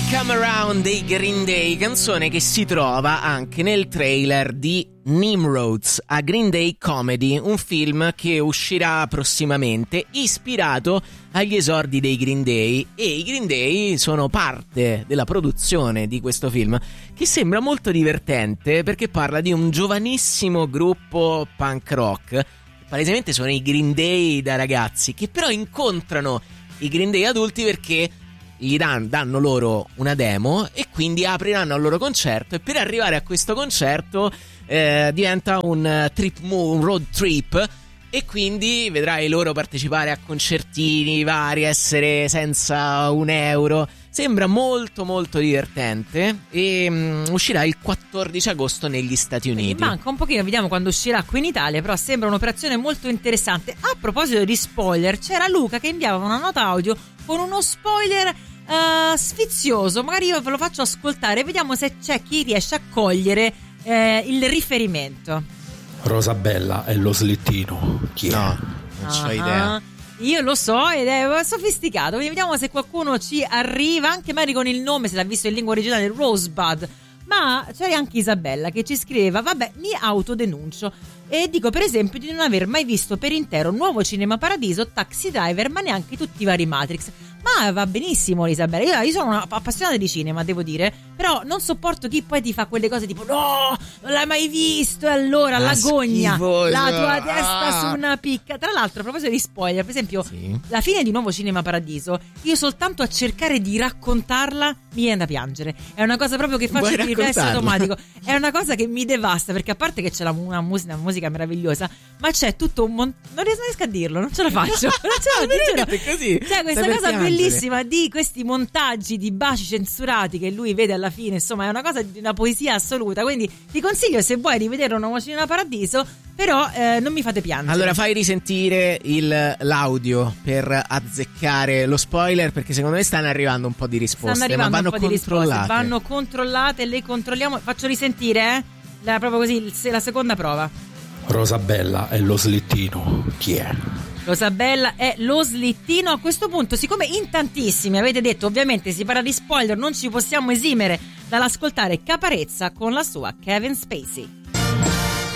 Come Around dei Green Day, canzone che si trova anche nel trailer di Nimrods, a Green Day Comedy, un film che uscirà prossimamente ispirato agli esordi dei Green Day, e i Green Day sono parte della produzione di questo film, che sembra molto divertente perché parla di un giovanissimo gruppo punk rock. Palesemente sono i Green Day da ragazzi, che però incontrano i Green Day adulti perché gli danno loro una demo e quindi apriranno il loro concerto, e per arrivare a questo concerto diventa un road trip, e quindi vedrai loro partecipare a concertini vari, essere senza €1. Sembra molto molto divertente e uscirà il 14 agosto negli Stati Uniti. Manca un pochino, vediamo quando uscirà qui in Italia, però sembra un'operazione molto interessante. A proposito di spoiler, c'era Luca che inviava una nota audio con uno spoiler sfizioso. Magari io ve lo faccio ascoltare e vediamo se c'è chi riesce a cogliere il riferimento. Rosabella è lo slittino. Chi è? No, non c'ho idea. Io lo so ed è sofisticato. Quindi vediamo se qualcuno ci arriva, anche magari con il nome, se l'ha visto in lingua originale, Rosebud. Ma c'era anche Isabella che ci scriveva: vabbè, mi autodenuncio e dico per esempio di non aver mai visto per intero Nuovo Cinema Paradiso, Taxi Driver, ma neanche tutti i vari Matrix. Ma va benissimo Isabella, io sono una appassionata di cinema, devo dire, però non sopporto chi poi ti fa quelle cose tipo no, non l'hai mai visto, e allora l'agonia, la tua testa su una picca. Tra l'altro, a proposito di spoiler, per esempio la fine di Nuovo Cinema Paradiso, io soltanto a cercare di raccontarla mi viene da piangere. È una cosa proprio che faccio di riflesso automatico, è una cosa che mi devasta, perché a parte che c'è una musica meravigliosa, ma c'è tutto un non riesco a dirlo, non ce la faccio, così. C'è questa cosa bellissima di questi montaggi di baci censurati che lui vede alla fine, insomma è una cosa di una poesia assoluta, quindi ti consiglio, se vuoi rivedere Nuovo Cinema Paradiso, però non mi fate piangere. Allora fai risentire l'audio per azzeccare lo spoiler, perché secondo me stanno arrivando un po' di risposte, ma vanno controllate. Vanno controllate, le controlliamo. Faccio risentire proprio così la seconda prova. Rosabella è lo slittino. Chi è? Rosabella è lo slittino. A questo punto, siccome in tantissimi avete detto ovviamente si parla di spoiler, non ci possiamo esimere dall'ascoltare Caparezza con la sua Kevin Spacey.